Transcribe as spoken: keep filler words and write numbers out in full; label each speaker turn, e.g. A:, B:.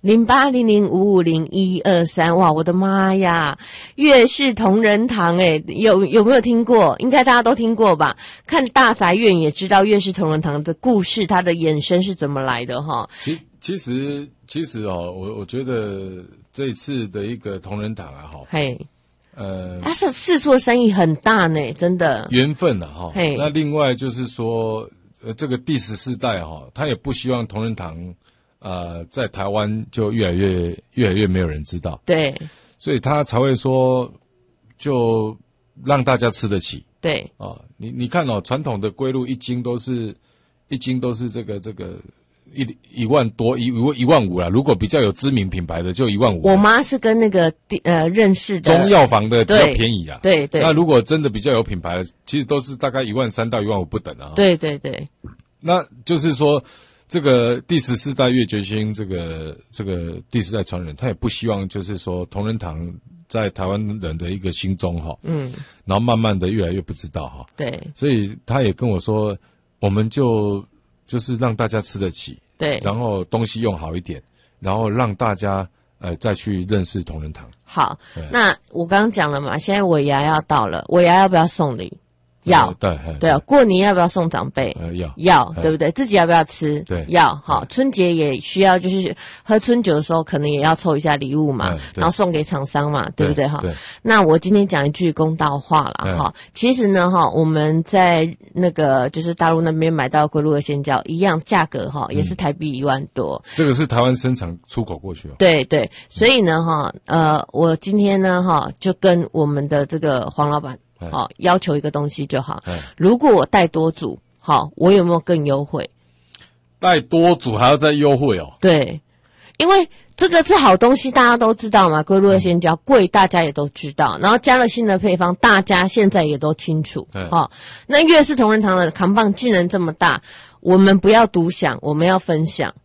A: 零八零零五五零一二三，哇，我的妈呀！月氏同仁堂，诶，有有没有听过？应该大家都听过吧？看大宅院也知道月氏同仁堂的故事，它的衍生是怎么来的哈。
B: 其其实其实哦，我我觉得这一次的一个同仁堂啊，哈，
A: 嘿，
B: 呃，
A: 它是四处的生意很大呢，真的
B: 缘分啊，哈。
A: 嘿，
B: 那另外就是说，呃，这个第十四代哈，他也不希望同仁堂。呃，在台湾就越来越越来越没有人知道，
A: 对，
B: 所以他才会说，就让大家吃得起，
A: 对
B: 啊，你你看哦，传统的龟鹿一斤都是一斤都是这个这个一一万多一一万五啦，如果比较有知名品牌的就一万五。
A: 我妈是跟那个呃认识的
B: 中药房的比较便宜啊，
A: 对 对, 对。
B: 那如果真的比较有品牌的，其实都是大概一万三到一万五不等啊。
A: 对对对，
B: 那就是说。这个第十四代月觉星，这个这个第十代传人，他也不希望就是说同仁堂在台湾人的一个心中哈，嗯，然后慢慢的越来越不知道哈，
A: 对，
B: 所以他也跟我说，我们就就是让大家吃得起，
A: 对，
B: 然后东西用好一点，然后让大家呃再去认识同仁堂。
A: 好，那我刚刚讲了嘛，现在尾牙要到了，尾牙要不要送礼？要，
B: 呃、对
A: 对啊，过年要不要送长辈？
B: 呃，要
A: 要，对不对？自己要不要吃？
B: 对，
A: 要。好，春节也需要，就是喝春酒的时候，可能也要凑一下礼物嘛，然后送给厂商嘛，对不对？哈，那我今天讲一句公道话了哈，其实呢哈，我们在那个就是大陆那边买到龟鹿二仙胶一样价格哈，也是台币一万多。
B: 这个是台湾生产出口过去哦。
A: 对对，所以呢哈，呃，我今天呢哈，就跟我们的这个黄老板。好、哦，要求一个东西就好。如果我带多组，好，我有没有更优惠？
B: 带多组还要再优惠哦？
A: 对，因为这个是好东西，大家都知道嘛。龟鹿二仙胶贵，大家也都知道。然后加了新的配方，大家现在也都清楚。好、哦，那月氏同仁堂的扛棒竟然这么大，我们不要独享，我们要分享。